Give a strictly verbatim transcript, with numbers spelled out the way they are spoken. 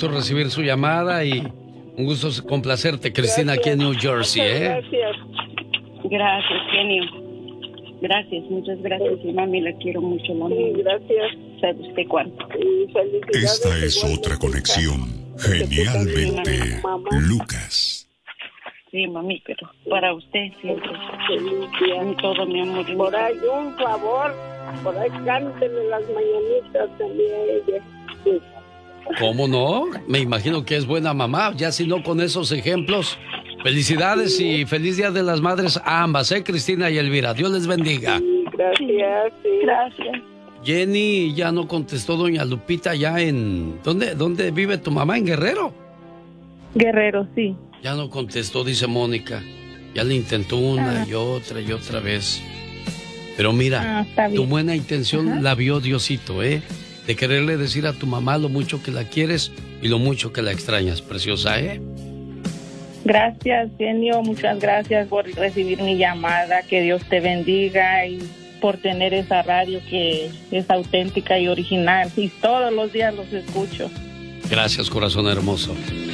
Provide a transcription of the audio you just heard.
gusto recibir su llamada y un gusto complacerte, Cristina, aquí en New Jersey, ¿eh? Gracias. Gracias, genio. Gracias, muchas gracias. Y mami, la quiero mucho, la sí, gracias. ¿Sabe usted cuánto? Esta es otra conexión. Genialmente, Lucas. Sí, mami, pero para usted siempre. En todo, mi amor. Por ahí, un favor. Por ahí, cántele las mañanitas también. Sí. ¿Cómo no? Me imagino que es buena mamá. Ya si no, con esos ejemplos. Felicidades y feliz Día de las Madres a ambas, ¿eh, Cristina y Elvira? Dios les bendiga. Sí, gracias, sí. Gracias. Jenny, ya no contestó doña Lupita ya en... ¿Dónde, dónde vive tu mamá? ¿En Guerrero? Guerrero, sí. Ya no contestó, dice Mónica. Ya le intentó una ah. y otra y otra vez. Pero mira, ah, tu buena intención Ajá. la vio Diosito, ¿eh? De quererle decir a tu mamá lo mucho que la quieres y lo mucho que la extrañas, preciosa, ¿eh? Gracias, genio. Muchas gracias por recibir mi llamada. Que Dios te bendiga y por tener esa radio que es auténtica y original. Y todos los días los escucho. Gracias, corazón hermoso.